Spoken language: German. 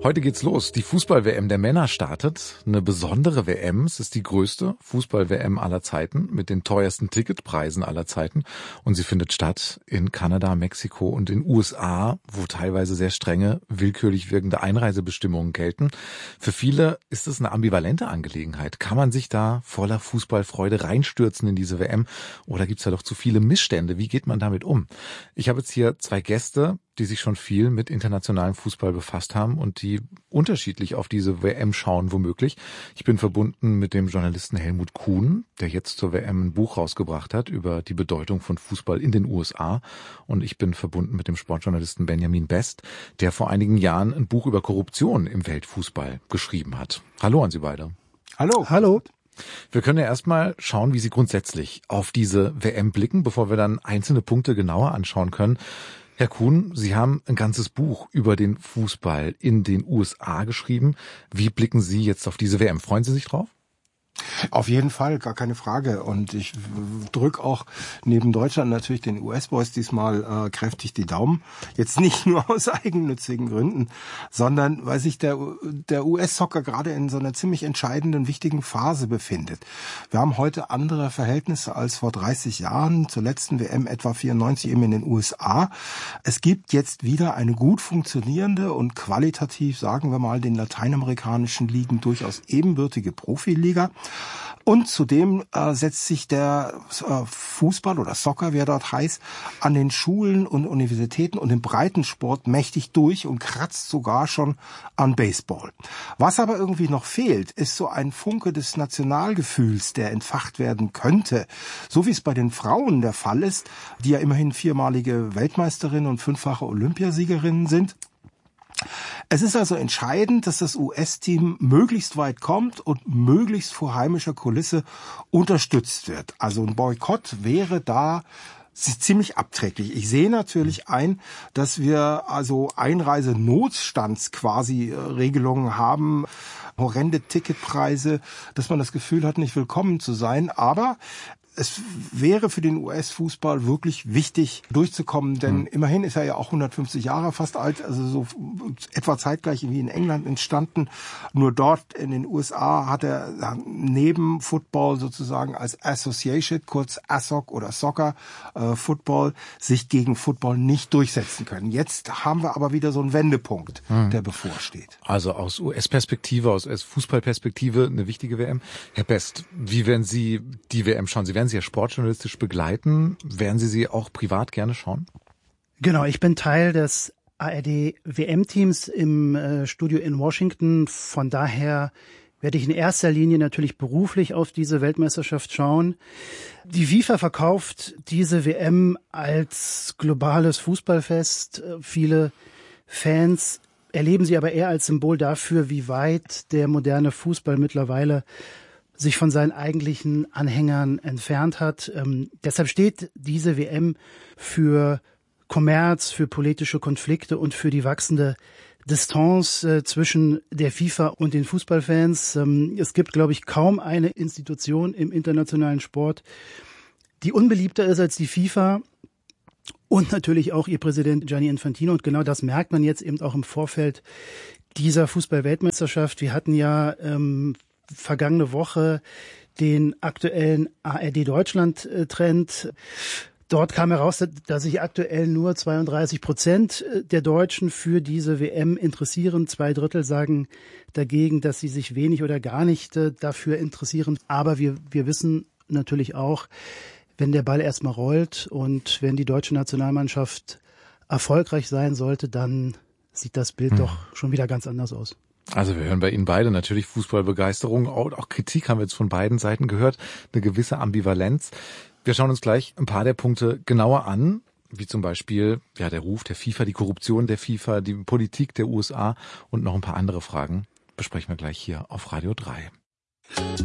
Heute geht's los. Die Fußball-WM der Männer startet. Eine besondere WM. Es ist die größte Fußball-WM aller Zeiten mit den teuersten Ticketpreisen aller Zeiten. Und sie findet statt in Kanada, Mexiko und den USA, wo teilweise sehr strenge, willkürlich wirkende Einreisebestimmungen gelten. Für viele ist es eine ambivalente Angelegenheit. Kann man sich da voller Fußballfreude reinstürzen in diese WM? Oder gibt's da doch zu viele Missstände? Wie geht man damit um? Ich habe jetzt hier zwei Gäste, die sich schon viel mit internationalem Fußball befasst haben und die unterschiedlich auf diese WM schauen, womöglich. Ich bin verbunden mit dem Journalisten Helmut Kuhn, der jetzt zur WM ein Buch rausgebracht hat über die Bedeutung von Fußball in den USA. Und ich bin verbunden mit dem Sportjournalisten Benjamin Best, der vor einigen Jahren ein Buch über Korruption im Weltfußball geschrieben hat. Hallo an Sie beide. Hallo. Hallo. Wir können ja erstmal schauen, wie Sie grundsätzlich auf diese WM blicken, bevor wir dann einzelne Punkte genauer anschauen können. Herr Kuhn, Sie haben ein ganzes Buch über den Fußball in den USA geschrieben. Wie blicken Sie jetzt auf diese WM? Freuen Sie sich drauf? Auf jeden Fall, gar keine Frage. Und ich drücke auch neben Deutschland natürlich den US-Boys diesmal kräftig die Daumen. Jetzt nicht nur aus eigennützigen Gründen, sondern weil sich der US-Soccer gerade in so einer ziemlich entscheidenden, wichtigen Phase befindet. Wir haben heute andere Verhältnisse als vor 30 Jahren, zur letzten WM etwa 94 eben in den USA. Es gibt jetzt wieder eine gut funktionierende und qualitativ, sagen wir mal, den lateinamerikanischen Ligen durchaus ebenbürtige Profiliga. Und zudem setzt sich der Fußball oder Soccer, wie er dort heißt, an den Schulen und Universitäten und im Breitensport mächtig durch und kratzt sogar schon an Baseball. Was aber irgendwie noch fehlt, ist so ein Funke des Nationalgefühls, der entfacht werden könnte. So wie es bei den Frauen der Fall ist, die ja immerhin 4-malige Weltmeisterinnen und 5-fache Olympiasiegerinnen sind. Es ist also entscheidend, dass das US-Team möglichst weit kommt und möglichst vor heimischer Kulisse unterstützt wird. Also ein Boykott wäre da ziemlich abträglich. Ich sehe natürlich ein, dass wir also Einreisenotstands quasi Regelungen haben, horrende Ticketpreise, dass man das Gefühl hat, nicht willkommen zu sein. Aber es wäre für den US-Fußball wirklich wichtig, durchzukommen, denn immerhin ist er ja auch 150 Jahre fast alt, also so etwa zeitgleich wie in England entstanden. Nur dort in den USA hat er neben Football sozusagen als Association, kurz ASOC oder Soccer, Football, sich gegen Football nicht durchsetzen können. Jetzt haben wir aber wieder so einen Wendepunkt, der bevorsteht. Also aus US-Perspektive, aus US-Fußballperspektive eine wichtige WM. Herr Best, wie werden Sie die WM schauen? Sie werden sie ja sportjournalistisch begleiten. Werden Sie auch privat gerne schauen? Genau, ich bin Teil des ARD-WM-Teams im Studio in Washington. Von daher werde ich in erster Linie natürlich beruflich auf diese Weltmeisterschaft schauen. Die FIFA verkauft diese WM als globales Fußballfest. Viele Fans erleben sie aber eher als Symbol dafür, wie weit der moderne Fußball mittlerweile sich von seinen eigentlichen Anhängern entfernt hat. Deshalb steht diese WM für Kommerz, für politische Konflikte und für die wachsende Distanz zwischen der FIFA und den Fußballfans. Es gibt, glaube ich, kaum eine Institution im internationalen Sport, die unbeliebter ist als die FIFA und natürlich auch ihr Präsident Gianni Infantino. Und genau das merkt man jetzt eben auch im Vorfeld dieser Fußball-Weltmeisterschaft. Wir hatten ja vergangene Woche den aktuellen ARD-Deutschland-Trend. Dort kam heraus, dass sich aktuell nur 32% der Deutschen für diese WM interessieren. 2/3 sagen dagegen, dass sie sich wenig oder gar nicht dafür interessieren. Aber wir wissen natürlich auch, wenn der Ball erstmal rollt und wenn die deutsche Nationalmannschaft erfolgreich sein sollte, dann sieht das Bild doch schon wieder ganz anders aus. Also wir hören bei Ihnen beide natürlich Fußballbegeisterung, auch Kritik haben wir jetzt von beiden Seiten gehört, eine gewisse Ambivalenz. Wir schauen uns gleich ein paar der Punkte genauer an, wie zum Beispiel der Ruf der FIFA, die Korruption der FIFA, die Politik der USA und noch ein paar andere Fragen besprechen wir gleich hier auf Radio 3.